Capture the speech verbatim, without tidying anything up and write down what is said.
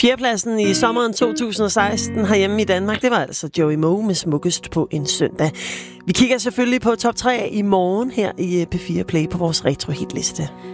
Fjerdepladsen i sommeren to tusind og seksten herhjemme i Danmark, det var altså Joey Moe med Smukkest på en søndag. Vi kigger selvfølgelig på top tre i morgen her i P fire Play på vores retro hitliste.